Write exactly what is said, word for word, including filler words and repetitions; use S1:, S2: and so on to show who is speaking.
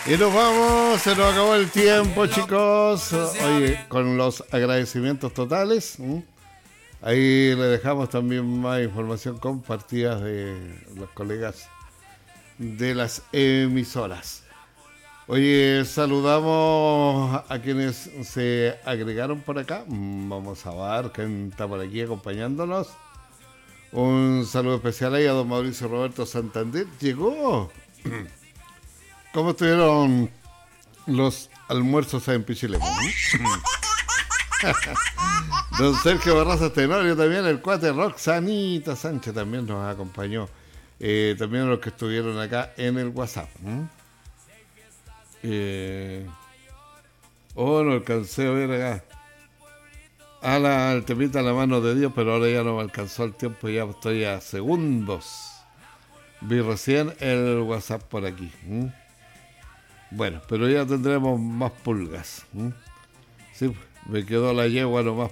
S1: Y nos vamos, se nos acabó el tiempo, chicos. Oye, con los agradecimientos totales. ¿m? Ahí le dejamos también más información compartida de los colegas de las emisoras. Oye, saludamos a quienes se agregaron por acá. Vamos a ver quién está por aquí acompañándonos. Un saludo especial ahí a don Mauricio Roberto Santander. Llegó. ¿Cómo estuvieron los almuerzos en Pichilemu? Don Sergio Barraza Tenorio también, el cuate Roxanita Sánchez también nos acompañó. Eh, también los que estuvieron acá en el WhatsApp. ¿Mm? Eh, oh, no alcancé a ver acá. A la el temita a la mano de Dios, pero ahora ya no me alcanzó el tiempo, ya estoy a segundos. Vi recién el WhatsApp por aquí. ¿Mm? Bueno, pero ya tendremos más pulgas. ¿Mm? Sí, me quedó la yegua nomás